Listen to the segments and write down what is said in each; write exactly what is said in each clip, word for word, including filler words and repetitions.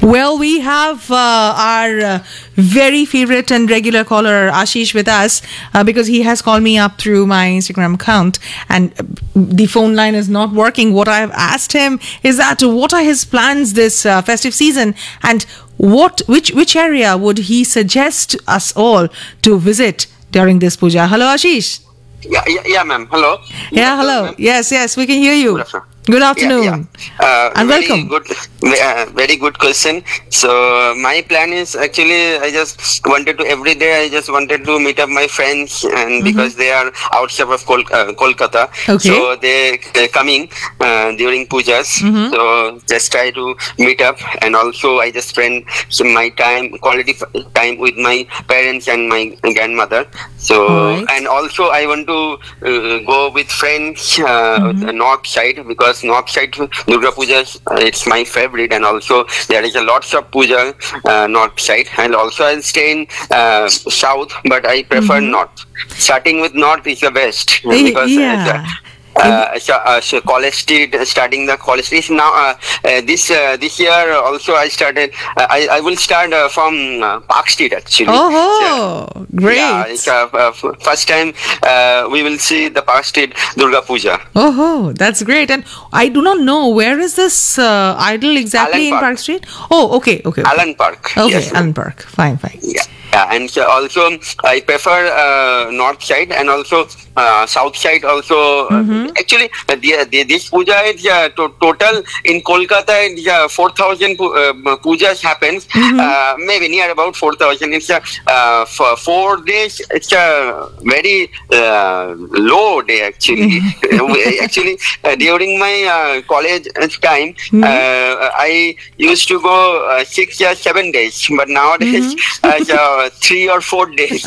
Well, we have uh, our uh, very favorite and regular caller Ashish with us uh, because he has called me up through my Instagram account and uh, the phone line is not working. What I've asked him is that what are his plans this uh, festive season and what which which area would he suggest us all to visit during this puja? Hello, Ashish. Yeah, yeah, yeah, ma'am. Hello. Good Yeah, hello. ma'am. Yes, yes, we can hear you. Good afternoon. Good afternoon. Yeah, yeah. Uh, And very welcome. Good, uh, very good question. So uh, my plan is actually I just wanted to every day I just wanted to meet up my friends and because they are outside of Kol- uh, Kolkata, Okay. so they uh, coming uh, during pujas. So just try to meet up and also I just spend some my time quality f- time with my parents and my grandmother. So Alright. and also I want to uh, go with friends uh, the north side because north side Durga Puja uh, it's my favorite and also there is a lots of puja uh, north side and also I'll stay in uh, south but I prefer north. Starting with north is the best Eh, because uh, yeah. uh, so, uh, so college street uh, starting the college street now uh, uh, this uh, this year also I started uh, I, I will start uh, from uh, Park Street actually. Oh, great. Yeah, it's uh, uh, f- first time uh, we will see the Park Street Durga Puja. Oh, that's great. And I do not know where is this uh, idol exactly Allen in Park. Park Street? Oh, okay, okay. okay. Allen Park. Okay, Yes, ma'am. Allen Park. Fine, fine. Yeah. Yeah, and so also I prefer uh, north side and also uh, south side also. Uh, actually, uh, the, the, this puja is uh, to- total in Kolkata. It's uh, four thousand pu- uh, pujas happens. Uh, maybe near about four thousand. It's uh, uh, for four days. It's a very uh, low day actually. actually, uh, during my uh, college time, uh, I used to go uh, six or seven days, but nowadays uh, so three or four days.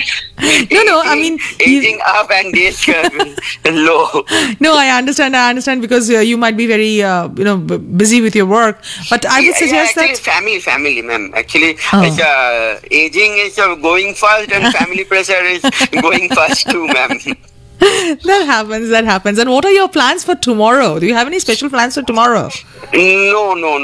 No, no, I mean, you- aging up and days uh, low. No, I understand. I understand because uh, you might be very, uh, you know, b- busy with your work. But I would Yeah, suggest yeah, actually, that. family, family, ma'am. Actually, Oh. it's, uh, aging is uh, going fast and family pressure is going fast too, ma'am. That happens. That happens. And what are your plans for tomorrow? Do you have any special plans for tomorrow? No, no,